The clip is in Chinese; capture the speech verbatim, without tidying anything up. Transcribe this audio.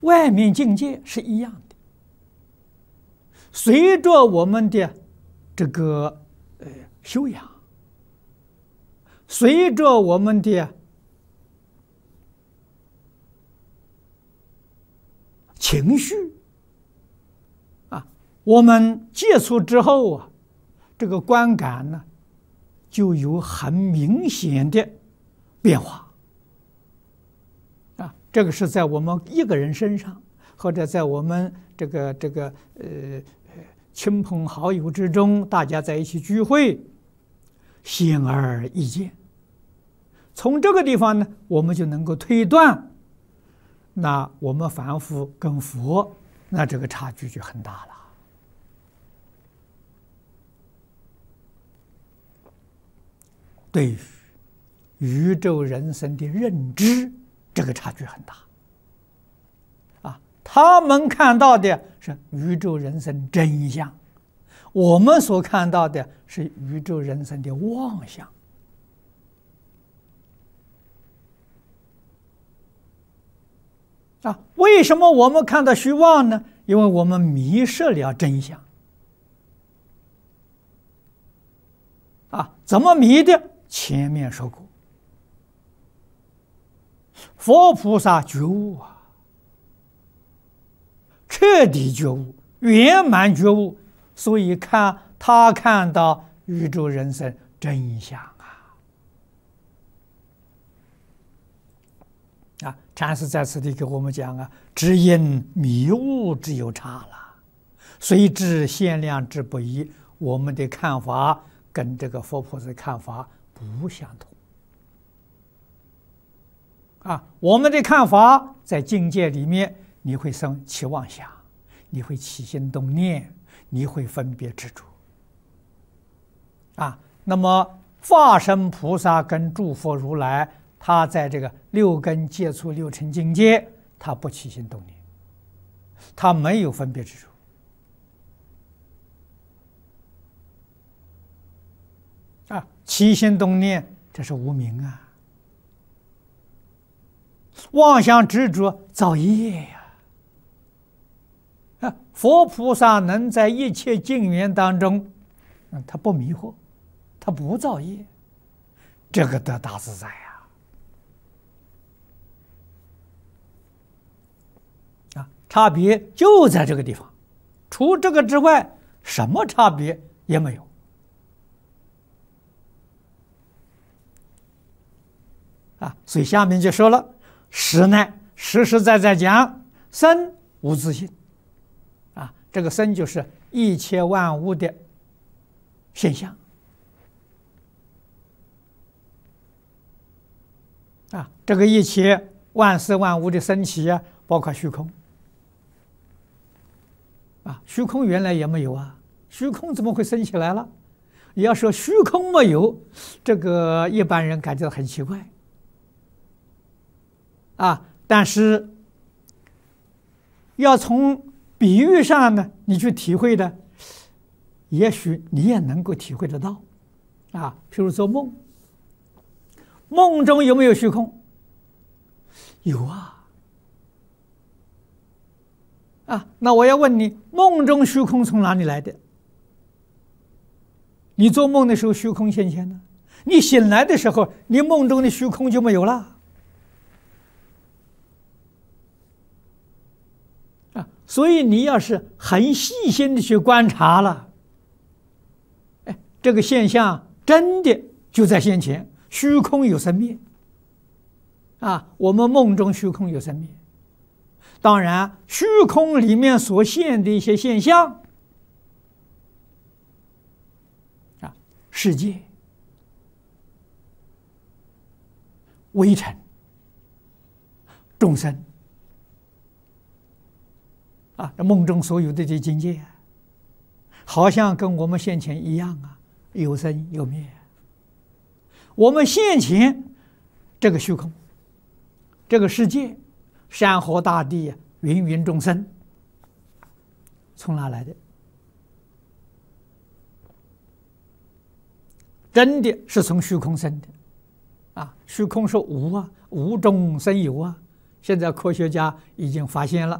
外面境界是一样的，随着我们的这个呃修养，随着我们的情绪啊，我们接触之后啊，这个观感呢，就有很明显的变化啊。这个是在我们一个人身上，或者在我们这个这个呃亲朋好友之中，大家在一起聚会，显而易见。从这个地方呢，我们就能够推断，那我们凡夫跟佛，那这个差距就很大了。对于宇宙人生的认知，这个差距很大。啊，他们看到的是宇宙人生真相，我们所看到的是宇宙人生的妄想。啊，为什么我们看到虚妄呢？因为我们迷失了真相。啊，怎么迷的？前面说过，佛菩萨觉悟啊，彻底觉悟，圆满觉悟，所以看他看到宇宙人生真相啊。啊，禅师在此地给我们讲啊，只因迷悟之有差了，虽知限量之不一，我们的看法跟这个佛菩萨的看法不相同。啊，我们的看法在境界里面，你会生起妄想，你会起心动念，你会分别执着。啊，那么化身菩萨跟诸佛如来，他在这个六根接触六尘境界，他不起心动念，他没有分别执着。啊，起心动念，这是无明啊。妄想执着造业呀！啊，佛菩萨能在一切境缘当中，嗯，他不迷惑，他不造业，这个得大自在呀！啊，差别就在这个地方，除这个之外，什么差别也没有。啊，所以下面就说了。实呢，实实在在讲，身无自性，啊，这个身就是一切万物的现象，啊，这个一切万事万物的升起啊，包括虚空，啊，虚空原来也没有啊，虚空怎么会升起来了？要说虚空没有，这个一般人感觉到很奇怪。啊，但是要从比喻上呢，你去体会的，也许你也能够体会得到。啊，譬如做梦，梦中有没有虚空？有啊。啊，那我要问你，梦中虚空从哪里来的？你做梦的时候虚空现前呢？你醒来的时候，你梦中的虚空就没有了。所以你要是很细心的去观察了，哎，这个现象真的就在现前，虚空有生灭，啊，我们梦中虚空有生灭，当然虚空里面所现的一些现象，啊，世界、微尘、众生。啊，梦中所有的这境界，好像跟我们现前一样啊，有生有灭。我们现前这个虚空，这个世界，山河大地，芸芸众生，从哪来的？真的是从虚空生的，啊，虚空是无啊，无中生有啊， 现在科学家已经发现了。